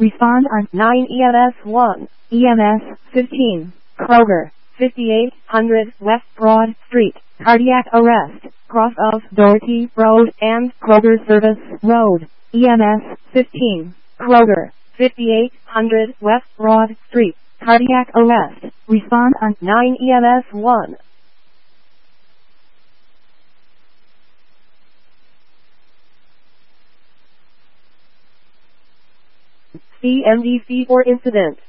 Respond on 9 EMS 1. EMS 15. Kroger, 5800 West Broad Street. Cardiac arrest, cross of Doherty Road and Kroger Service Road. EMS 15. Kroger, 5800 West Broad Street. Cardiac arrest. Respond on 9 EMS 1. CNDC for incident.